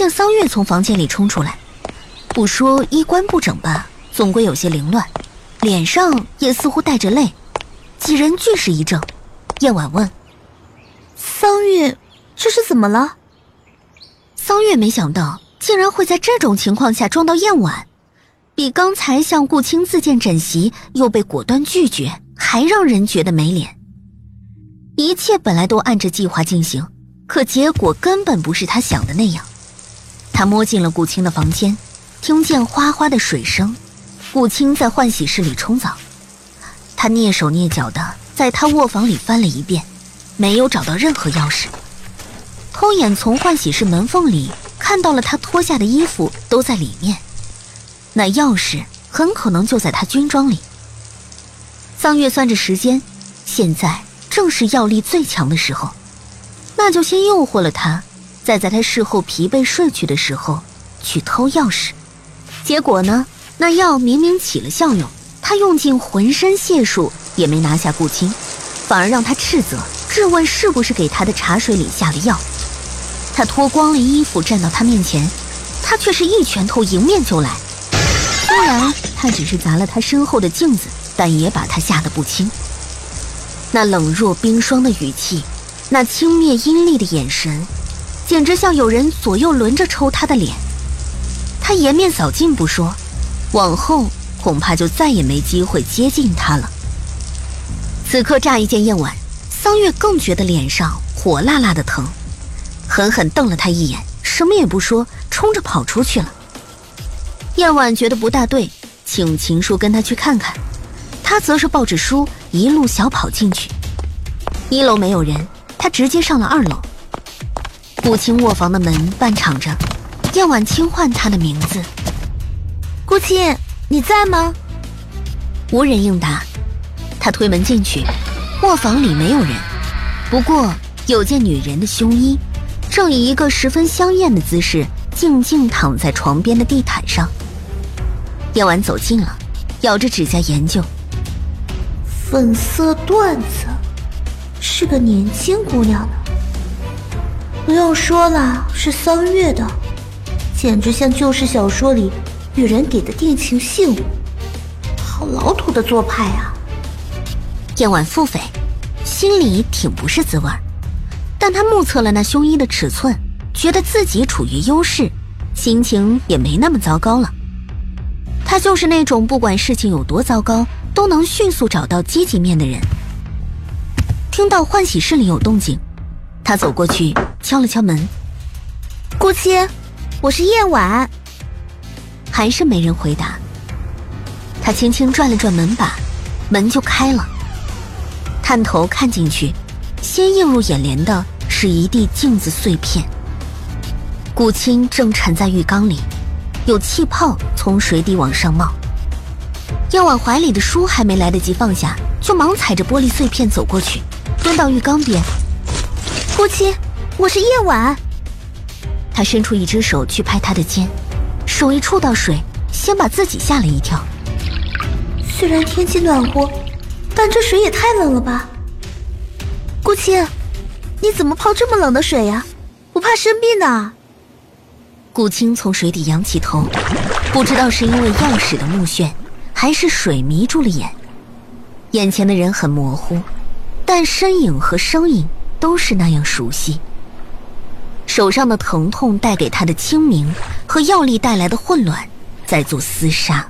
见桑月从房间里冲出来，不说衣冠不整吧，总归有些凌乱，脸上也似乎带着泪。几人俱是一怔。燕婉问： 桑月，这是怎么了？ 桑月没想到竟然会在这种情况下撞到燕婉，比刚才向顾青自荐枕席又被果断拒绝还让人觉得没脸。一切本来都按着计划进行，可结果根本不是他想的那样。他摸进了顾青的房间，听见哗哗的水声，顾青在换洗室里冲澡。他蹑手蹑脚的在他卧房里翻了一遍，没有找到任何钥匙。偷眼从换洗室门缝里看到了他脱下的衣服都在里面，那钥匙很可能就在他军装里。桑月算着时间，现在正是药力最强的时候，那就先诱惑了他，再在他事后疲惫睡去的时候去偷钥匙。结果呢，那药明明起了效用，他用尽浑身解数也没拿下顾青，反而让他斥责质问是不是给他的茶水里下了药。他脱光了衣服站到他面前，他却是一拳头迎面就来。虽然他只是砸了他身后的镜子，但也把他吓得不轻。那冷若冰霜的语气，那轻蔑阴厉的眼神，简直像有人左右轮着抽他的脸。他颜面扫尽不说，往后恐怕就再也没机会接近他了。此刻乍一见燕婉，桑月更觉得脸上火辣辣的疼，狠狠瞪了他一眼，什么也不说，冲着跑出去了。燕婉觉得不大对，请秦叔跟他去看看，他则是抱着书一路小跑进去。1楼没有人，他直接上了2楼。顾青卧房的门半敞着，燕婉轻唤他的名字： 顾青，你在吗？ 无人应答。他推门进去，卧房里没有人，不过有件女人的胸衣，正以一个十分香艳的姿势静静躺在床边的地毯上。燕婉走近了，咬着指甲研究。 粉色缎子，是个年轻姑娘呢。不用说了，是桑月的，简直像旧式小说里女人给的定情信物，好老土的做派啊！ 燕婉腹诽，心里挺不是滋味，但她目测了那胸衣的尺寸，觉得自己处于优势，心情也没那么糟糕了。她就是那种不管事情有多糟糕，都能迅速找到积极面的人。听到换洗室里有动静，她走过去敲了敲门： 顾青，我是燕婉。 还是没人回答。她轻轻转了转门把，门就开了。探头看进去，先映入眼帘的是一地镜子碎片。顾青正沉在浴缸里，有气泡从水底往上冒。燕婉怀里的书还没来得及放下，就忙踩着玻璃碎片走过去，蹲到浴缸边。 顾青，我是燕婉。 他伸出一只手去拍他的肩，手一触到水，先把自己吓了一跳。 虽然天气暖和，但这水也太冷了吧。顾青，你怎么泡这么冷的水呀？不怕生病的？ 顾青从水底仰起头，不知道是因为药水的目眩，还是水迷住了眼。眼前的人很模糊，但身影和声音都是那样熟悉。手上的疼痛带给他的清明和药力带来的混乱在做厮杀。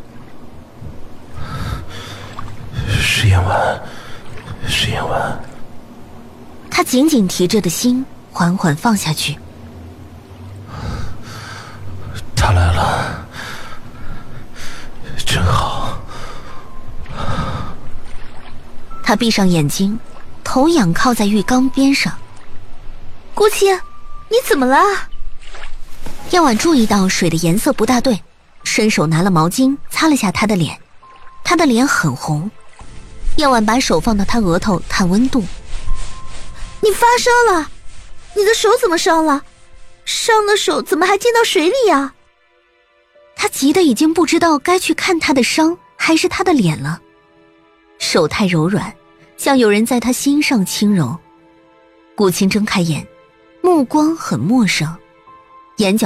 是燕婉，是燕婉。 他紧紧提着的心缓缓放下去。 他来了，真好。 他闭上眼睛，头仰靠在浴缸边上。 顾青，你怎么了？ 燕婉注意到水的颜色不大对，伸手拿了毛巾擦了下他的脸。他的脸很红。燕婉把手放到他额头探温度。 你发烧了？你的手怎么伤了？伤了手怎么还进到水里呀？ 他急得已经不知道该去看他的伤还是他的脸了。手太柔软，像有人在他心上轻柔。顾青睁开眼，目光很陌生，眼角